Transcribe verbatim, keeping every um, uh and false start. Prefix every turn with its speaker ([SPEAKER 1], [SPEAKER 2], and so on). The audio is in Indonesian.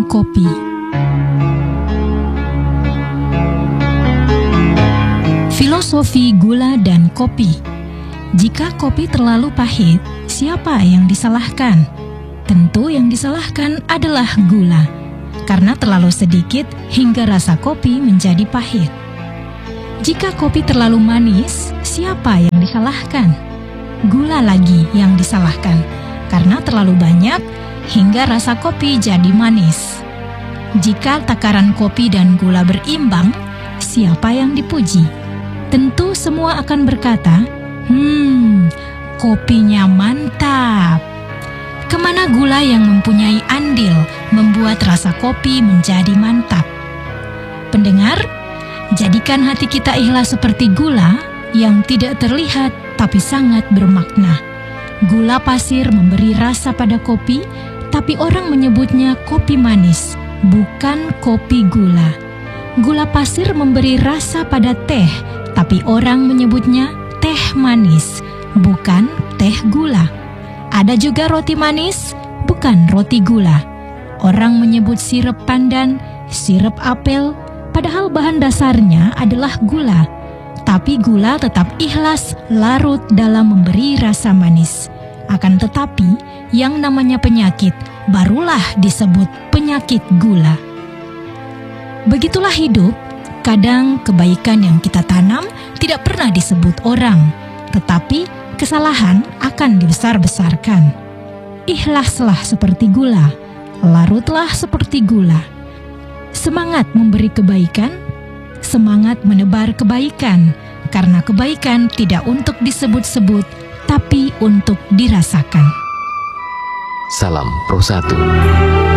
[SPEAKER 1] kopi. Filosofi gula dan kopi. Jika kopi terlalu pahit, siapa yang disalahkan? Tentu yang disalahkan adalah gula, karena terlalu sedikit hingga rasa kopi menjadi pahit. Jika kopi terlalu manis, siapa yang disalahkan? Gula lagi yang disalahkan, karena terlalu banyak hingga rasa kopi jadi manis. Jika takaran kopi dan gula berimbang, siapa yang dipuji? Tentu semua akan berkata, Hmm, kopinya mantap. Kemana gula yang mempunyai andil membuat rasa kopi menjadi mantap? Pendengar, jadikan hati kita ikhlas seperti gula yang tidak terlihat tapi sangat bermakna. Gula pasir memberi rasa pada kopi, tapi orang menyebutnya kopi manis, bukan kopi gula. Gula pasir memberi rasa pada teh, tapi orang menyebutnya teh manis, bukan teh gula. Ada juga roti manis, bukan roti gula. Orang menyebut sirup pandan, sirup apel, padahal bahan dasarnya adalah gula. Tapi gula tetap ikhlas larut dalam memberi rasa manis. Akan tetapi, yang namanya penyakit barulah disebut penyakit gula. Begitulah hidup. Kadang kebaikan yang kita tanam tidak pernah disebut orang, tetapi kesalahan akan dibesar-besarkan. Ikhlaslah seperti gula, larutlah seperti gula. Semangat memberi kebaikan, semangat menebar kebaikan, karena kebaikan tidak untuk disebut-sebut, tapi untuk dirasakan.
[SPEAKER 2] Salam Pro satu.